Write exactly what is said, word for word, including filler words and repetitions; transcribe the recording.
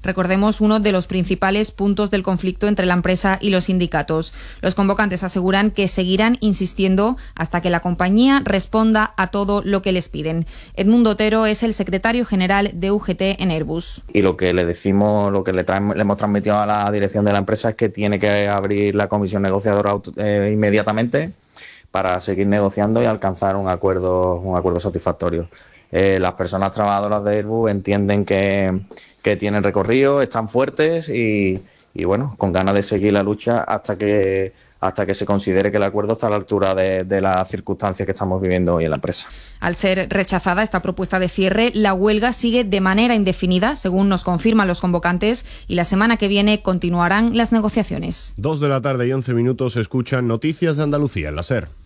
recordemos, uno de los principales puntos del conflicto entre la empresa y los sindicatos. Los convocantes aseguran que seguirán insistiendo hasta que la compañía responda a todo lo que les piden. Edmundo Otero es el secretario general de U G T en Airbus. Y lo que le decimos, lo que le, traen, le hemos transmitido a la dirección de la empresa es que tiene que abrir la comisión negociadora eh, inmediatamente para seguir negociando y alcanzar un acuerdo, un acuerdo satisfactorio. Eh, las personas trabajadoras de Airbus entienden que, que tienen recorrido, están fuertes y, y bueno, con ganas de seguir la lucha hasta que hasta que se considere que el acuerdo está a la altura de, de las circunstancias que estamos viviendo hoy en la empresa. Al ser rechazada esta propuesta de cierre, la huelga sigue de manera indefinida, según nos confirman los convocantes, y la semana que viene continuarán las negociaciones. Dos de la tarde y once minutos, escuchan Noticias de Andalucía en la SER.